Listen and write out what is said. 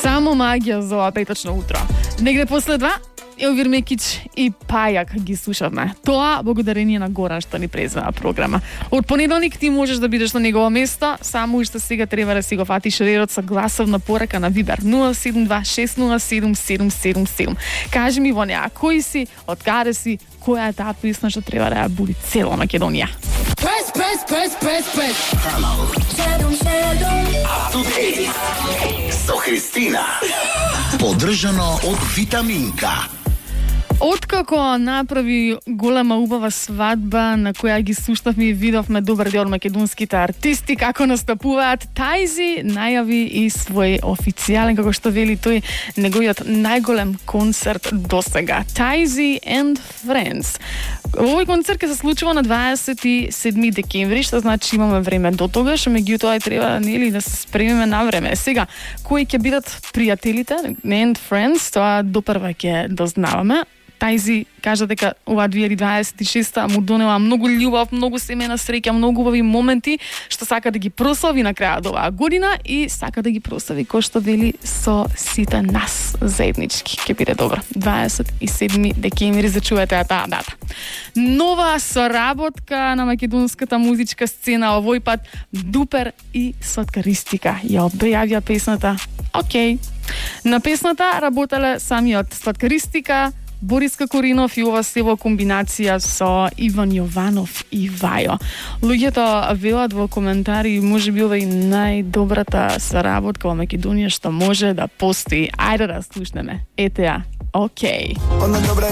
Само магија за ова петочно утро. Негде после 2, Елвир Мекич и Пајак ги слушавме. Тоа благодарение на Горан што ни презваа програма. Од понеделник ти можеш да бидеш на негово место, само уште сега треба да си го фатиш редот со гласовна порака на Вибер 072-607-777. Кажи ми во неа, кој си, од каде си, која е таа песна што треба да ја буди цела Македонија. Press. Со Христина. Поддржано од Витаминка. Откако направи голема убава свадба на која ги слушнавме и видовме добар дел македонските артисти како настапуваат, Тајзи најави и свој официјален, како што вели тој, неговиот најголем концерт досега. Тајзи and Friends. Овој концерт ќе се случува на 27 декември, што значи имаме време до тогаш, меѓутоа треба нели да се спремиме на време. Сега, кои ќе бидат пријателите and Friends, тоа допрва ќе дознаваме. Тајзи кажа дека ова 2026 му донела многу љубов, многу семејна среќа, многу убави моменти што сака да ги прослави на крајот оваа година и сака да ги прослави кој што вели со сите нас заеднички. Ќе биде добро. 27 декември, зачувајте таа дата. Нова соработка на македонската музичка сцена, овој пат Дупер и Сладкаристика ја објавија песната Океј. На песната работеле самиот Сладкаристика, Бориска Коринов и ова се во комбинација со Иван Јованов и Вајо. Луѓето велат во коментари, можеби ова и најдобрата соработка во Македонија што може да постои. Ајде да слушнеме. Ете ја. Океј.